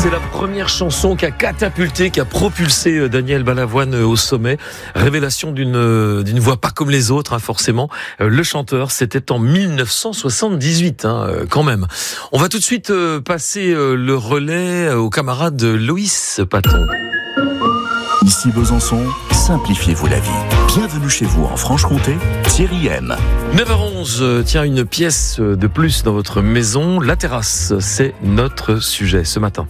C'est la première chanson qui a catapulté, qui a propulsé Daniel Balavoine au sommet. Révélation d'une voix pas comme les autres, forcément. Le chanteur, c'était en 1978, quand même. On va tout de suite passer le relais au camarade Loïs Paton. Ici Besançon, simplifiez-vous la vie. Bienvenue chez vous en Franche-Comté, Thierry M. 9h11, tiens, une pièce de plus dans votre maison. La terrasse, c'est notre sujet ce matin.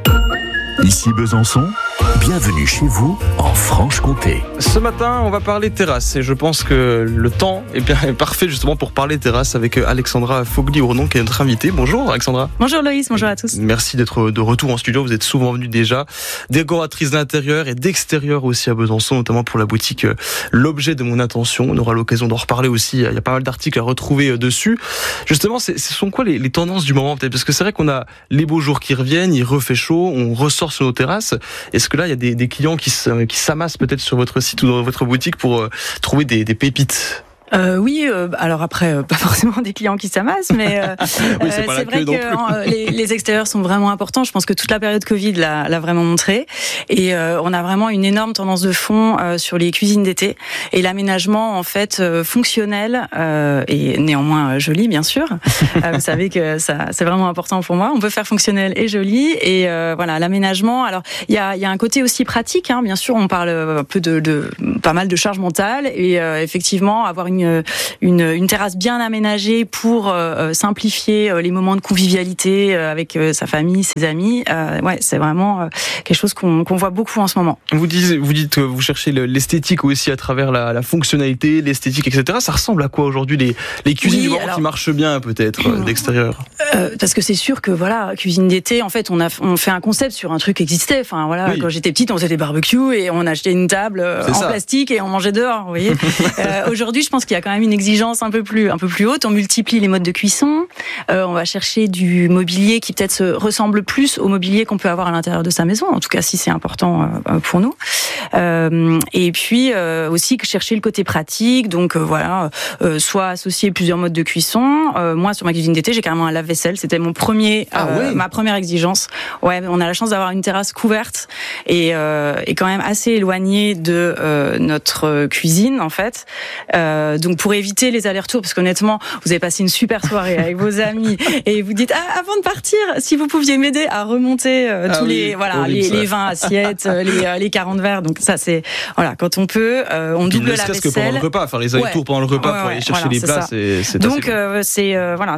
Ici Besançon, bienvenue chez vous en Franche-Comté. Ce matin, on va parler terrasse et je pense que le temps est parfait justement pour parler terrasse avec Alexandra Fogli-Ourdon qui est notre invitée. Bonjour Alexandra. Bonjour Loïs, bonjour à tous. Merci d'être de retour en studio, vous êtes souvent venue déjà. Décoratrice d'intérieur et d'extérieur aussi à Besançon, notamment pour la boutique L'Objet de mon attention. On aura l'occasion d'en reparler aussi, il y a pas mal d'articles à retrouver dessus. Justement, ce sont quoi les tendances du moment peut-être? Parce que c'est vrai qu'on a les beaux jours qui reviennent, il refait chaud, on ressort sur nos terrasses. Est-ce que là, il y a des clients qui s'amassent peut-être sur votre site ou dans votre boutique pour trouver des pépites? Oui, alors après, pas forcément des clients qui s'amassent, mais oui, c'est vrai que les extérieurs sont vraiment importants. Je pense que toute la période Covid l'a vraiment montré. Et on a vraiment une énorme tendance de fond sur les cuisines d'été et l'aménagement en fait fonctionnel et néanmoins joli, bien sûr. Vous savez que ça c'est vraiment important pour moi. On peut faire fonctionnel et joli et voilà l'aménagement. Alors il y a un côté aussi pratique, bien sûr. On parle un peu de pas mal de charge mentale et effectivement avoir une terrasse bien aménagée pour simplifier les moments de convivialité avec sa famille, ses amis. Ouais, c'est vraiment quelque chose qu'on voit beaucoup en ce moment. Vous dites que vous cherchez l'esthétique aussi à travers la fonctionnalité, l'esthétique, etc. Ça ressemble à quoi aujourd'hui les cuisines du moment qui marchent bien peut-être d'extérieur? Parce que c'est sûr que voilà, cuisine d'été, en fait, on fait un concept sur un truc qui existait. Enfin voilà, oui. Quand j'étais petite, on faisait des barbecues et on achetait une table en plastique et on mangeait dehors. Vous voyez. Aujourd'hui, je pense qu'il y a quand même une exigence un peu plus haute. On multiplie les modes de cuisson. On va chercher du mobilier qui peut-être se ressemble plus au mobilier qu'on peut avoir à l'intérieur de sa maison. En tout cas, si c'est important pour nous. Et puis aussi chercher le côté pratique. Donc voilà, soit associer plusieurs modes de cuisson. Moi, sur ma cuisine d'été, j'ai carrément un lave-vaisselle. C'était ma première exigence. Ouais, on a la chance d'avoir une terrasse couverte et quand même assez éloignée de notre cuisine en fait. Donc pour éviter les allers-retours, parce qu'honnêtement, vous avez passé une super soirée avec vos amis et vous dites avant de partir, si vous pouviez m'aider à remonter tous les 20 assiettes, les 40 verres. Donc ça c'est voilà, quand on peut, on double la vaisselle. Que pendant le repas, faire les allers-retours pendant le repas pour aller chercher les plats, c'est donc c'est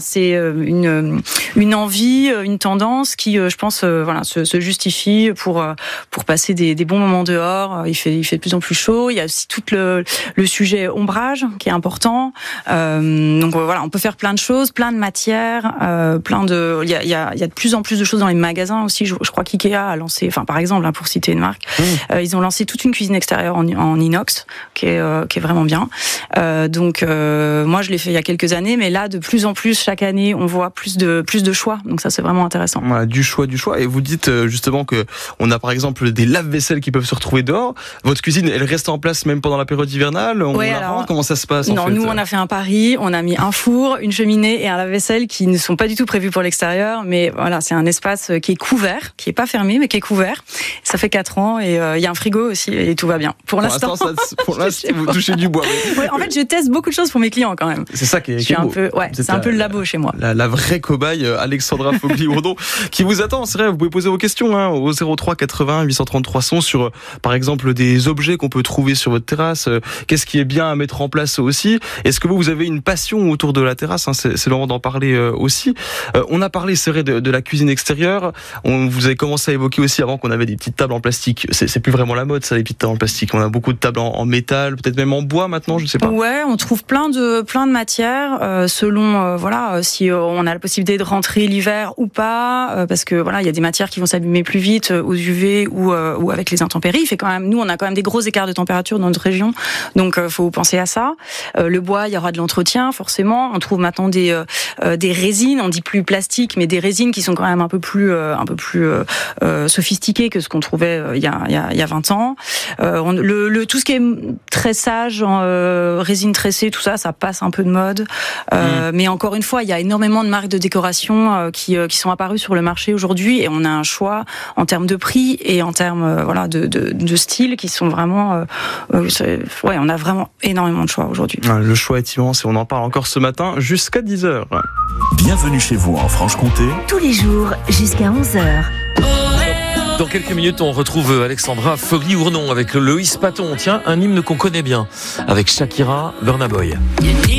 une envie, une tendance qui, je pense, se justifie pour passer des bons moments dehors. Il fait de plus en plus chaud. Il y a aussi tout le sujet ombrage qui est important. Donc voilà, on peut faire plein de choses, plein de matières, il y a de plus en plus de choses dans les magasins aussi. Je crois qu'IKEA a lancé, par exemple, pour citer une marque, ils ont lancé toute une cuisine extérieure en inox qui est vraiment bien. Donc moi je l'ai fait il y a quelques années, mais là de plus en plus chaque année on voit plus de choix. Donc ça c'est vraiment intéressant. Voilà, du choix. Et vous dites justement que on a par exemple des lave-vaisselle qui peuvent se retrouver dehors. Votre cuisine, elle reste en place même pendant la période hivernale. Comment ça se passe? Non, nous on a fait un pari, on a mis un four, une cheminée et un lave-vaisselle qui ne sont pas du tout prévus pour l'extérieur, mais voilà, c'est un espace qui est couvert, qui est pas fermé mais qui est couvert. Ça fait 4 ans et il y a un frigo aussi et tout va bien. Pour l'instant, vous touchez du bois. Ouais, en fait, je teste beaucoup de choses pour mes clients quand même. C'est ça qui est beau. C'est un peu le labo chez moi. La vraie cobaye Alexandra Fogli-Ourdon qui vous attend. C'est vrai, vous pouvez poser vos questions au 03 80 833 100 sur par exemple des objets qu'on peut trouver sur votre terrasse. Qu'est-ce qui est bien à mettre en place aussi? Est-ce que vous avez une passion autour de la terrasse? C'est le moment d'en parler aussi. On a parlé, c'est vrai, de la cuisine extérieure. Vous avez commencé à évoquer aussi avant qu'on avait des petites tables en plastique. C'est plus vraiment la mode, ça, les petites tables en plastique. On a beaucoup de tables en métal, peut-être même en bois maintenant, je sais pas. Ouais, on trouve plein de matières selon si on a la possibilité de rentrer l'hiver ou pas, parce que voilà, il y a des matières qui vont s'abîmer plus vite aux UV ou avec les intempéries. Nous, on a quand même des gros écarts de température dans notre région, donc faut penser à ça. Le bois, il y aura de l'entretien forcément. On trouve maintenant des résines, on dit plus plastique, mais des résines qui sont quand même un peu plus sophistiquées que ce qu'on trouvait il y a 20 ans. Tout ce qui est tressage, résine tressée, tout ça, ça passe un peu de mode. Mais encore une fois, il y a énormément de marques de décoration qui sont apparues sur le marché aujourd'hui, et on a un choix en termes de prix et en termes de style qui sont vraiment on a vraiment énormément de choix aujourd'hui. Le choix est immense et on en parle encore ce matin jusqu'à 10h. Bienvenue chez vous en Franche-Comté. Tous les jours jusqu'à 11h. Dans quelques minutes, on retrouve Alexandra Fogli-Ournon avec Loïs Paton. Tiens, un hymne qu'on connaît bien avec Shakira, Burna Boy.